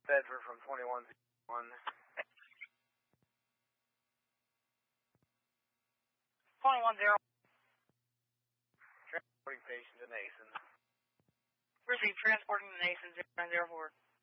Bedford from 2101. Transporting patient to Nason. Received transporting to Nason 0904.